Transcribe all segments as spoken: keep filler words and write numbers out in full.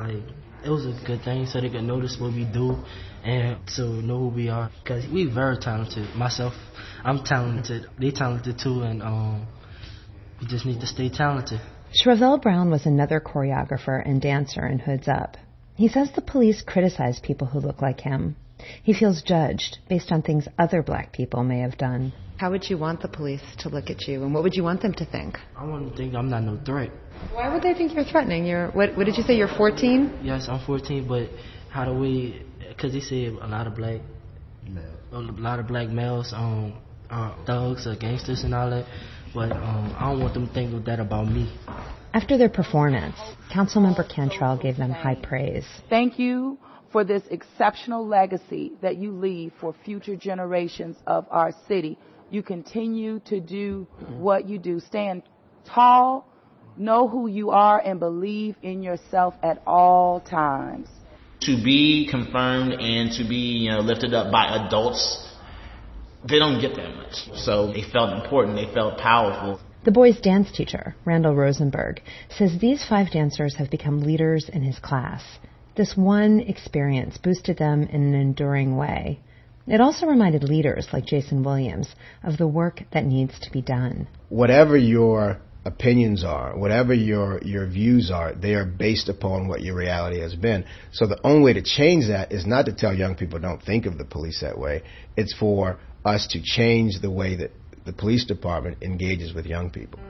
like, it was a good thing so they could notice what we do and to know who we are. Because we very talented. Myself, I'm talented. They talented too, and um, we just need to stay talented. Shrevell Brown was another choreographer and dancer in Hoods Up. He says the police criticize people who look like him. He feels judged based on things other black people may have done. How would you want the police to look at you, and what would you want them to think? I want them to think I'm not no threat. Why would they think you're threatening? You're what? What did you say? You're fourteen? Yes, I'm fourteen, but how do we? Because they say a lot of black, a lot of black males, um, are thugs or gangsters and all that. But um, I don't want them to think that about me. After their performance, Councilmember Cantrell gave them high praise. Thank you for this exceptional legacy that you leave for future generations of our city. You continue to do what you do. Stand tall, know who you are, and believe in yourself at all times. To be confirmed and to be, you know, lifted up by adults, they don't get that much. So they felt important. They felt powerful. The boys' dance teacher, Randall Rosenberg, says these five dancers have become leaders in his class. This one experience boosted them in an enduring way. It also reminded leaders like Jason Williams of the work that needs to be done. Whatever your opinions are, whatever your your views are, they are based upon what your reality has been. So the only way to change that is not to tell young people don't think of the police that way. It's for us to change the way that the police department engages with young people.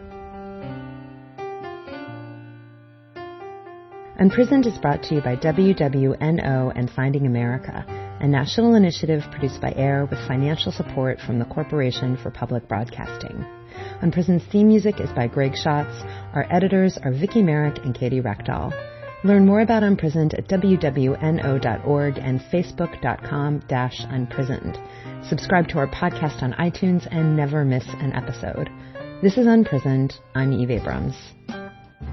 Unprisoned is brought to you by W W N O and Finding America, a national initiative produced by AIR with financial support from the Corporation for Public Broadcasting. Unprisoned's theme music is by Greg Schatz. Our editors are Vicki Merrick and Katie Reckdahl. Learn more about Unprisoned at W W N O dot org and Facebook dot com slash unprisoned. Subscribe to our podcast on iTunes and never miss an episode. This is Unprisoned. I'm Eve Abrams.